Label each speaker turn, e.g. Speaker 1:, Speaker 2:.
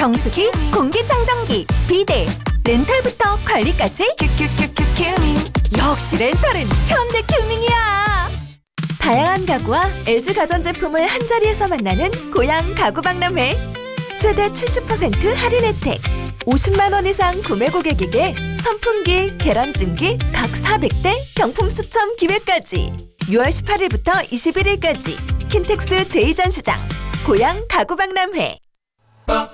Speaker 1: 정수기, 공기청정기, 비데, 렌탈부터 관리까지
Speaker 2: 큐큐큐큐 큐밍.
Speaker 1: 역시 렌탈은 현대큐밍이야. 다양한 가구와 LG 가전제품을 한자리에서 만나는 고양 가구박람회. 최대 70% 할인 혜택, 50만 원 이상 구매 고객에게 선풍기, 계란찜기 각 400대 경품 추첨 기회까지. 6월 18일부터 21일까지 킨텍스 제2전시장 고양 가구박람회.